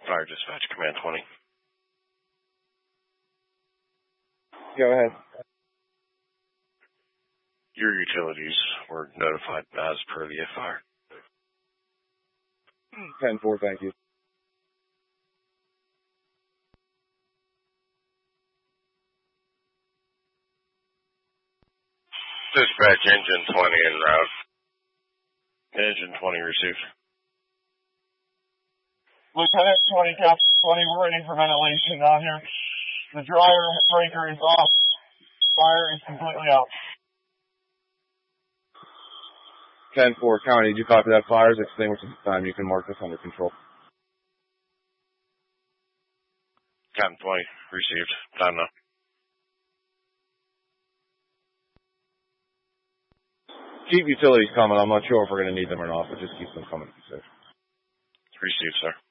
Fire Dispatch, Command 20. Go ahead. Your utilities were notified as per the fire. 10-4, thank you. Dispatch, Engine 20 en route. Engine 20 received. Lieutenant 20, Captain 20, we're ready for ventilation out here. The dryer breaker is off. Fire is completely out. 10-4, County, did you copy that? Fire is extinguished at this time. You can mark this under control. Captain 20, received. Time now. Keep utilities coming. I'm not sure if we're going to need them or not, but just keep them coming. Safe. Received, sir.